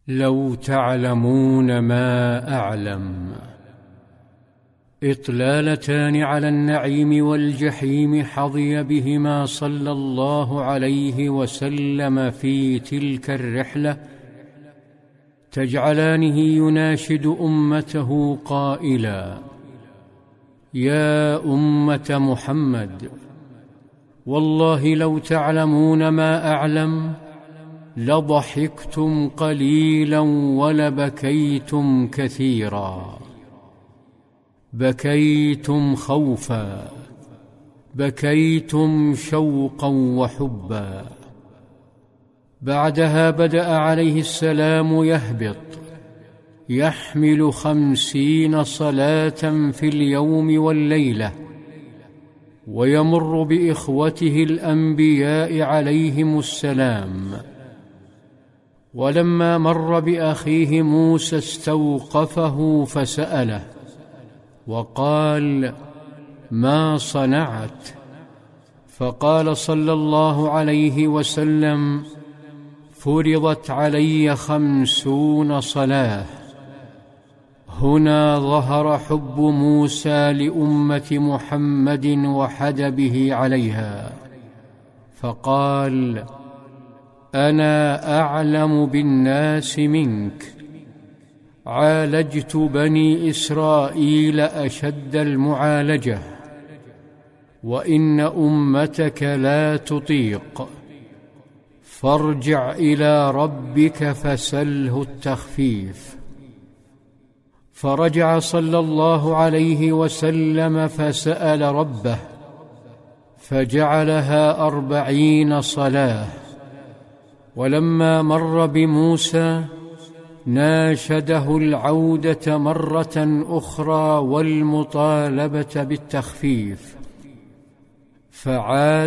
لو تعلمون ما أعلم. إطلالتان على النعيم والجحيم حظي بهما صلى الله عليه وسلم في تلك الرحلة، تجعلانه يناشد أمته قائلا: يا أمة محمد، والله لو تعلمون ما أعلم لضحكتم قليلا ولبكيتم كثيرا. بكيتم خوفا، بكيتم شوقا وحبا. بعدها بدأ عليه السلام يهبط، يحمل 50 صلاة في اليوم والليلة، ويمر بإخوته الأنبياء عليهم السلام. ولما مر بأخيه موسى استوقفه فسأله وقال: ما صنعت؟ فقال صلى الله عليه وسلم: فرضت علي 50 صلاة. هنا ظهر حب موسى لأمة محمد وحدبه عليها، فقال: أنا أعلم بالناس منك، عالجت بني إسرائيل أشد المعالجة، وإن أمتك لا تطيق، فارجع إلى ربك فسله التخفيف. فرجع صلى الله عليه وسلم فسأل ربه، فجعلها 40 صلاة. ولما مر بموسى ناشده العودة مرة أخرى والمطالبة بالتخفيف، فعاد